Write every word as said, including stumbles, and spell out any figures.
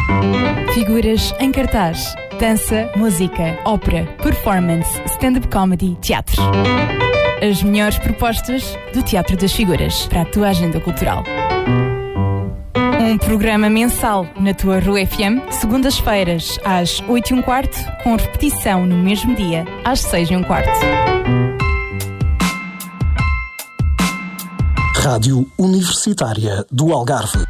Figuras em cartaz. Dança, música, ópera, performance, stand-up comedy, teatro. As melhores propostas do Teatro das Figuras para a tua agenda cultural. Um programa mensal na tua Rua F M, segundas-feiras às oito e um quarto, com repetição no mesmo dia, às seis e um quarto. Rádio Universitária do Algarve.